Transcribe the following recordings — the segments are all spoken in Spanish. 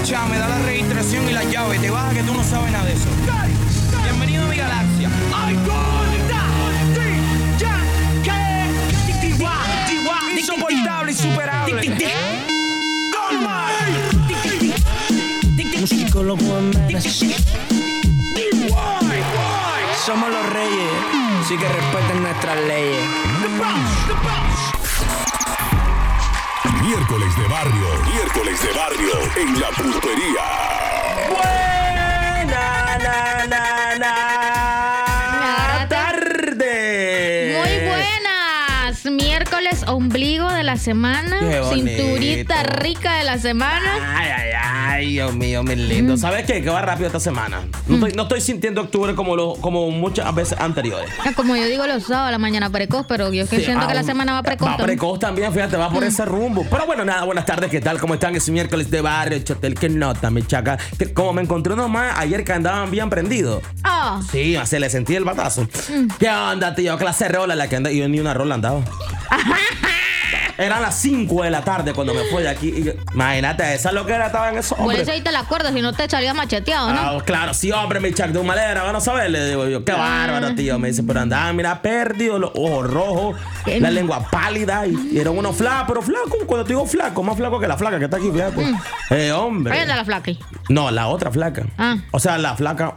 Cha, me da la registración y la llave. Te baja que tú no sabes nada de eso. Bienvenido a mi galaxia. Insoportable, insuperable. Musicólogo en Medellín. Somos los reyes, así que respeten nuestras leyes. Miércoles de barrio en la pulpería. Buena tarde. Muy buenas. Miércoles ombligo de la semana. Qué bonito. Cinturita rica de la semana. Ay, Dios mío, mi lindo. ¿Sabes qué? Que va rápido esta semana. No estoy sintiendo octubre como muchas veces anteriores. Como yo digo los sábados, la mañana precoz, pero yo que siento que la semana va precoz. Va precoz también, fíjate, va por ese rumbo. Pero bueno, nada, buenas tardes, ¿qué tal? ¿Cómo están? Es miércoles de barrio, chotel, que nota, mi chaca. Como me encontré unos más ayer que andaban bien prendidos. Oh. Sí, se le sentí el batazo. ¿Qué onda, tío? Clase rola la que anda. Y yo ni una rola andaba. Eran las 5 de la tarde cuando me fui de aquí. Y yo, imagínate, esa loquera estaba en eso, Por hombre. eso ahí te la acuerdas, si no te salía macheteado, ¿no? Ah, claro, sí, hombre, mi chac de un malera, van a saber, le digo yo, qué bárbaro, tío. Me dice, pero andaba, mira, perdido, los ojos rojos, la lengua pálida, y eran unos flacos, pero flacos, cuando te digo flaco, más flaco que la flaca que está aquí, fíjate. Hombre. Ahí anda la flaca. No, la otra flaca. Ah. O sea, la flaca.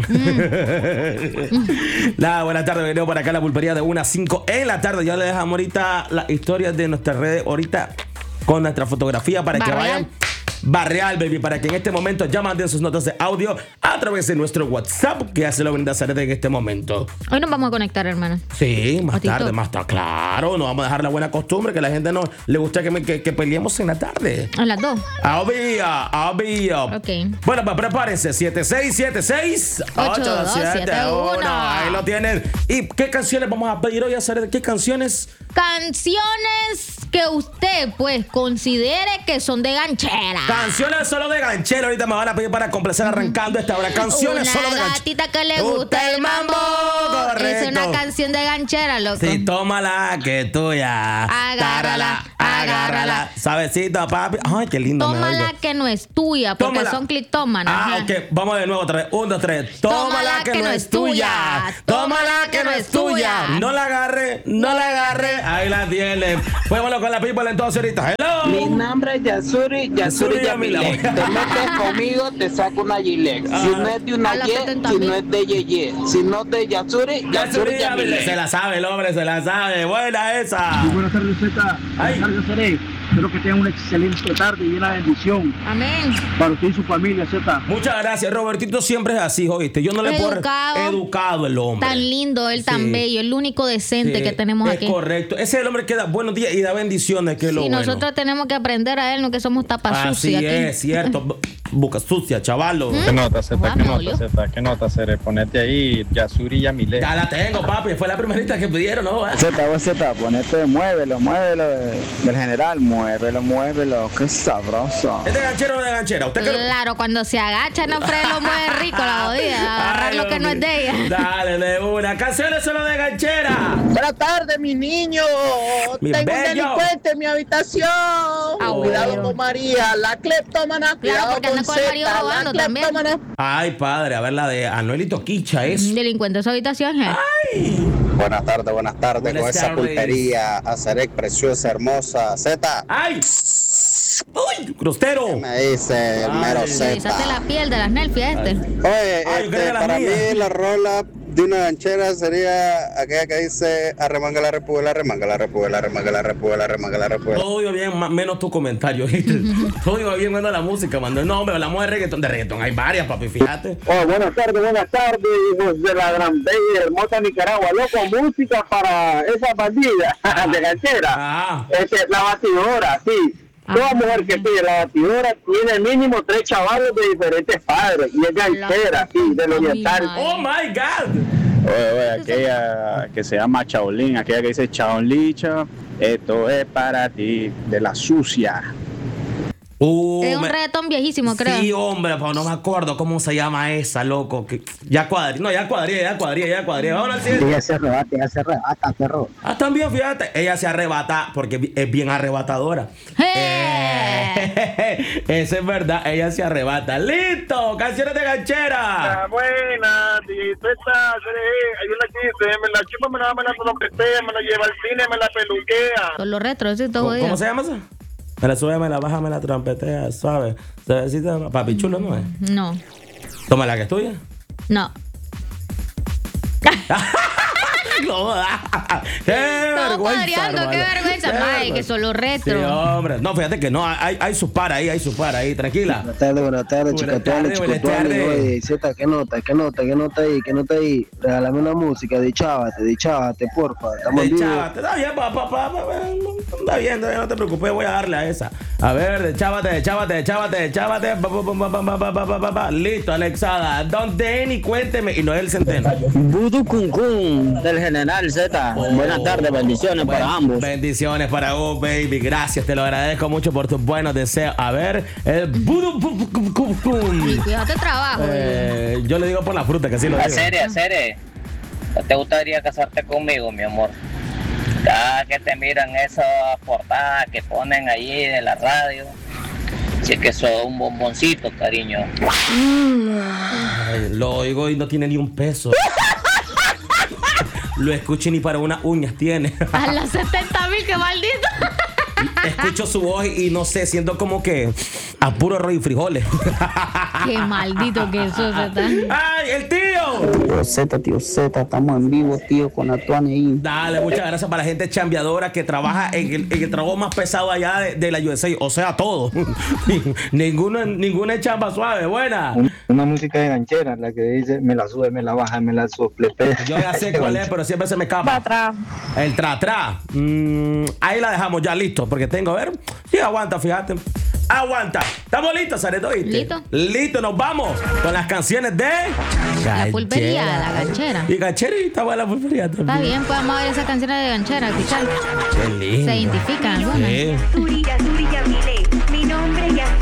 Nada, buenas tardes, venimos por acá a la pulpería de 1 a 5 en la tarde. Ya le dejamos ahorita las historias de nuestras redes, ahorita con nuestra fotografía para que vayan. Barreal, baby, para que en este momento ya manden sus notas de audio a través de nuestro WhatsApp, que ya se lo brinda Zaret en este momento. Hoy nos vamos a conectar, hermana. Sí, más Otito. tarde, más tarde. Claro, no vamos a dejar la buena costumbre, que la gente no le gusta que peleemos en la tarde. A las 2. Obvio. Ok. Bueno, pues prepárense. 7676-8271. Ahí lo tienen. ¿Y qué canciones vamos a pedir hoy a hacer? ¿Qué canciones? Canciones que usted, pues, considere que son de ganchera. Canciones solo de ganchero. Ahorita me van a pedir para complacer arrancando esta hora. Canciones solo de Una ganchero. gatita que le gusta el mambo. Correcto. Es una canción de ganchera, loco. Sí, tómala que es tuya. Agárrala, agárrala. Suavecito, papi. Ay, qué lindo me Tómala oigo. que no es tuya, porque Tómala. son clitómanas. Ah, Ajá. ok. Vamos de nuevo otra vez. 1, 2, 3. Tómala que no es tuya. Tómala que no es tuya. No la agarre, no la agarre. Ahí la tiene. Fuémoslo con la people entonces ahorita. Hello. Mi nombre es Yasuri Yamile. Te metes conmigo, te saco una Gilex. Si no es de una A la Y, 70 si mil. no es de Yeye. Si no es de Yasuri Yamile. Se la sabe el hombre, se la sabe. Buena esa. Buenas tardes, Zeta. Ay. Buenas tardes, Seré. Espero que tengan una excelente tarde y una bendición Amén. para usted y su familia, Zeta. Muchas gracias, Robertito. Siempre es así, oíste. Yo no le puedo. Educado el hombre. Tan lindo, él tan Sí. bello, el único decente Sí, que tenemos es aquí. correcto. Ese es el hombre que da buenos días y da bendiciones, que es lo Sí, bueno. nosotros tenemos que aprender a él, no que somos tapasucias Así aquí. es, cierto. Boca sucia, chavalo. ¿Qué nota, Zeta? Guau, ¿Qué me nota, dolió. Zeta? ¿Qué nota, Zeta? Ponete ahí Yasuri Yamile. Ya la tengo, papi. Fue la primerita que pidieron, ¿no? Zeta, ponete, muévelo del general, muévelo, qué sabroso. ¿Es de ganchero o no de ganchera? ¿Usted qué? Claro, cuando se agacha, no freno lo mueve rico la jodida. Agarrar Ay, lo que no es de ella. Dale, de una. Canciones solo de ganchera. Buenas tardes, mi niño. Mi Tengo bello. un delincuente en mi habitación. Cuidado bueno. con María, la cleptómana. Cuidado porque anda con con el marido Zeta, robando la también. cleptómana. Ay, padre, a ver la de Anuelito Quicha es. Delincuente en su habitación, ¿eh? Buenas tardes, Buenas con esa tardes. pulpería, Azarek, preciosa, hermosa, Zeta, ¡Ay! ¡Uy! ¡Crustero! me dice el mero Ay. Revisaste Zeta. la piel de las nerfias este. Oye, Ay, yo quería la para mía. mí la rola de una ganchera sería aquella que dice arremanga la república, arremanga la república, arremanga la república, arremanga la república. Todo iba bien, menos tu comentario, ¿viste? Todo iba bien cuando la música, mando. No, hombre, hablamos de reggaetón. De reggaetón hay varias, papi, fíjate. Oh, buenas tardes, hijos de la gran bella y hermosa Nicaragua. Loco, música para esa bandida de ganchera. Ah. La batidora, sí. Toda mujer que pide la batidora tiene mínimo 3 chavalos de diferentes padres. Y es ganchera, sí, del oriental. ¡Oh, my God! Oye, aquella que se llama Chaolín, aquella que dice Chaolicha, esto es para ti, de la sucia. Es un reggaetón viejísimo, creo. Sí, hombre, pero no me acuerdo cómo se llama esa, loco. Ya cuadría. Vamos al siguiente. Ella se arrebata, perro. Ah, también, fíjate. Ella se arrebata porque es bien arrebatadora. Eso es verdad, ella se arrebata. ¡Listo! Canciones de ganchera. Buena, hay una que dice, me la chupa, me la trompetea, me la lleva al cine, me la peluquea. Con los retros, sí, todo ¿Cómo se llama eso? Me la sube, me la baja, me la trompetea, suave. Suavecita, papi chulo, ¿no es? No. Toma la que es tuya. No. No, qué vergüenza, cuadreando, qué hermano. vergüenza. Mae, que son los retros. Sí, hombre. No, fíjate que no, hay sus par ahí, tranquila. Buenas tardes, chicatuales. Oye, Zeta, ¿qué nota ahí? Regálame una música de Chávate, porfa. Estamos en vivo. Está bien, papá. Está bien, no te preocupes, voy a darle a esa. A ver, de Chávate. Listo, Alexada. ¿Dónde ni cuénteme? Y no es el centeno. Voodoo Kun del General Z. Buenas tardes, bendiciones para ambos. Bendiciones para vos, baby. Gracias, te lo agradezco mucho por tus buenos deseos. A ver, el Voodoo Y cuídate trabajo. yo le digo por la fruta, que así lo digo. Serie. ¿No te gustaría casarte conmigo, mi amor? Cada que te miran esas portadas que ponen ahí de la radio, si es que sos un bomboncito, cariño. Ay, lo oigo y no tiene ni un peso. Lo escucho y ni para unas uñas tiene. A las 70,000, qué maldito. Escucho su voz y no sé, siento como que a puro arroz y frijoles. Qué maldito que sos, Zeta. ¡Ay, el tío! Tío Z, estamos en vivo, tío, con Atuane ahí. Dale, muchas gracias para la gente chambeadora que trabaja en el trabajo más pesado allá de la USA. O sea, todo. Ninguna chamba suave, buena. Una música de ganchera, la que dice, me la sube, me la baja, me la sople. Yo ya sé cuál es, pero siempre se me escapa. El tra-tra. Ahí la dejamos ya, listo. Porque tengo, a ver. Sí, aguanta, fíjate. Aguanta. ¿Estamos listos, Zareto? Listo, nos vamos con las canciones de La pulpería, la ganchera. Y gancherita, buena la pulpería también. Está bien, podemos ver esas canciones de ganchera, escuchar. Qué lindo. Se identifican algunas. Sí. Yasuri Yamile, mi nombre es Yasuri.